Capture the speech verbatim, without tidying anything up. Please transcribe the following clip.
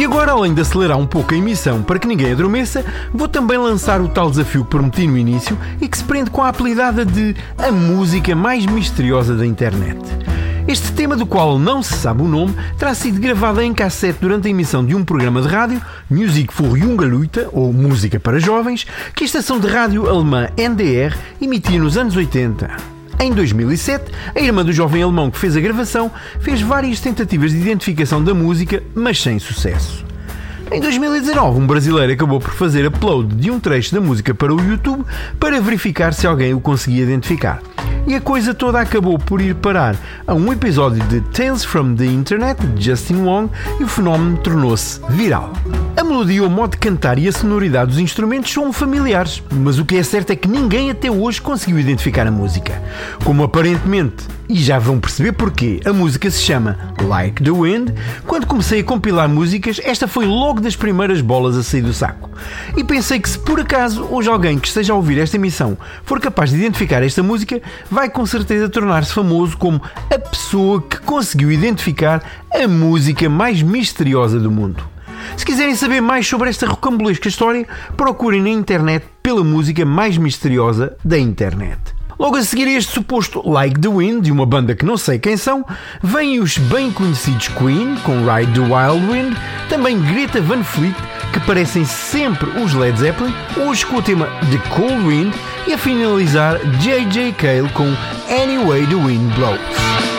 agora, além de acelerar um pouco a emissão para que ninguém adormeça, vou também lançar o tal desafio que prometi no início e que se prende com a apelidada de a música mais misteriosa da internet. Este tema, do qual não se sabe o nome, terá sido gravado em cassete durante a emissão de um programa de rádio, Musik für junge Leute, ou Música para Jovens, que a estação de rádio alemã N D R emitia nos anos oitenta. Em dois mil e sete, a irmã do jovem alemão que fez a gravação fez várias tentativas de identificação da música, mas sem sucesso. Em dois mil e dezanove, um brasileiro acabou por fazer upload de um trecho da música para o YouTube para verificar se alguém o conseguia identificar. E a coisa toda acabou por ir parar a um episódio de Tales from the Internet de Justin Wong e o fenómeno tornou-se viral. A melodia, o modo de cantar e a sonoridade dos instrumentos são familiares, mas o que é certo é que ninguém até hoje conseguiu identificar a música. Como aparentemente, e já vão perceber porquê, a música se chama Like the Wind, quando comecei a compilar músicas, esta foi logo das primeiras bolas a sair do saco. E pensei que se por acaso hoje alguém que esteja a ouvir esta emissão for capaz de identificar esta música, vai com certeza tornar-se famoso como a pessoa que conseguiu identificar a música mais misteriosa do mundo. Se quiserem saber mais sobre esta rocambolesca história, procurem na internet pela música mais misteriosa da internet. Logo a seguir a este suposto Like the Wind, de uma banda que não sei quem são, vêm os bem conhecidos Queen, com Ride the Wild Wind, também Greta Van Fleet, que parecem sempre os Led Zeppelin, hoje com o tema The Cold Wind, e a finalizar J J Cale com Any Way the Wind Blows.